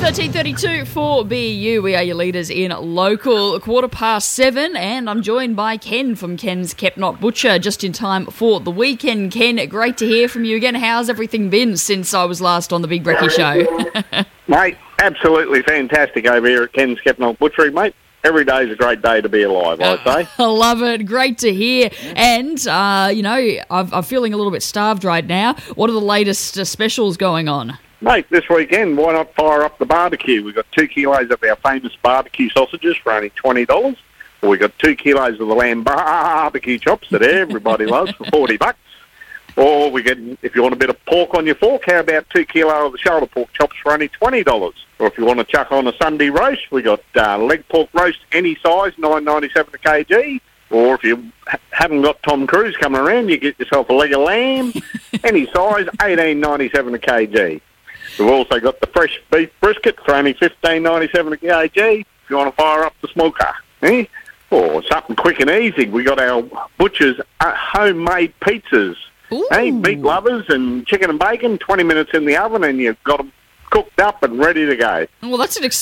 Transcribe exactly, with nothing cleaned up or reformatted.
thirteen thirty-two for B U. We are your leaders in local. A quarter past seven, and I'm joined by Ken from Ken's Kept Not Butcher, just in time for the weekend. Ken, great to hear from you again. How's everything been since I was last on the Big Brekkie Show? Mate, absolutely fantastic over here at Ken's Kept Not Butchery, mate. Every day is a great day to be alive, I say. I love it. Great to hear. And, uh, you know, I've, I'm feeling a little bit starved right now. What are the latest uh, specials going on? Mate, this weekend, why not fire up the barbecue? We've got two kilos of our famous barbecue sausages for only twenty dollars. Or we've got two kilos of the lamb barbecue chops that everybody loves for forty bucks. Or we get, if you want a bit of pork on your fork, how about two kilos of the shoulder pork chops for only twenty dollars? Or if you want to chuck on a Sunday roast, we got uh, leg pork roast any size, nine ninety-seven a kg. Or if you ha- haven't got Tom Cruise coming around, you get yourself a leg of lamb, any size, eighteen ninety-seven a kg. We've also got the fresh beef brisket for only fifteen ninety-seven a kg. If you want to fire up the smoker, eh? Or something quick and easy, we got our butcher's uh, homemade pizzas. Ooh. Hey, meat lovers and chicken and bacon, twenty minutes in the oven and you've got them cooked up and ready to go. Well, that's an exciting